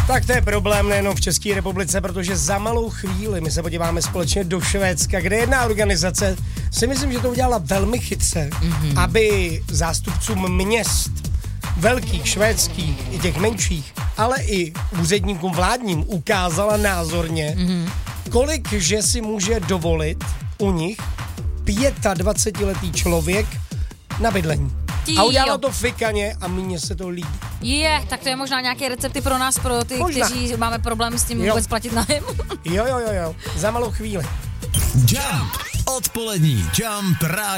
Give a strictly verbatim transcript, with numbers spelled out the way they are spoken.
Tak to je problém nejenom v České republice, protože za malou chvíli my se podíváme společně do Švédska, kde jedna organizace si myslím, že to udělala velmi chytře, mm-hmm. aby zástupcům měst, velkých, švédských i těch menších, ale i úředníkům vládním ukázala názorně, mm-hmm. kolik že si může dovolit u nich dvacetiletý člověk na bydlení. Tí, a udělala jo. to fikaně a mně se to líbí. Je, tak to je možná nějaké recepty pro nás, pro ty, Možná. kteří máme problém s tím Jo. vůbec platit nájem. Jo, jo, jo, jo, za malou chvíli. Jump. Odpolední Jump.